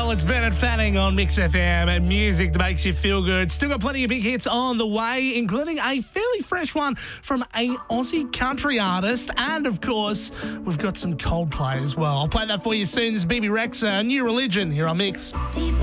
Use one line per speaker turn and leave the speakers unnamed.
Well, it's Bernard Fanning on Mix FM and music that makes you feel good. Still got plenty of big hits on the way, including a fairly fresh one from a Aussie country artist. And, of course, we've got some Coldplay as well. I'll play that for you soon. This is BB Rexa, New Religion, here on Mix.
Deep